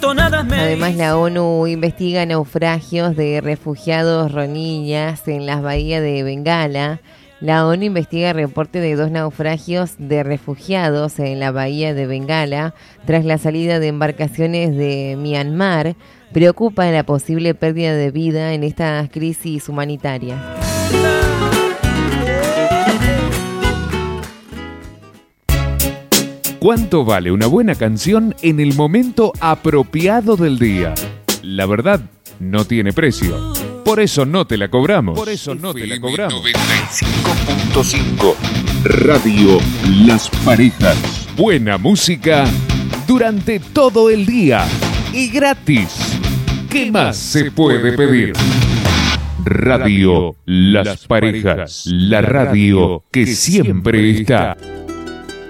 Además, la ONU investiga naufragios de refugiados rohinyas en las bahías de Bengala. La ONU investiga reporte de 2 naufragios de refugiados en la bahía de Bengala tras la salida de embarcaciones de Myanmar. Preocupa la posible pérdida de vida en esta crisis humanitaria. ¿Cuánto vale una buena canción en el momento apropiado del día? La verdad, no tiene precio. Por eso no te la cobramos. 95.5 Radio Las Parejas. Buena música durante todo el día y gratis. ¿Qué más se puede pedir? Radio Las Parejas. La radio que siempre está.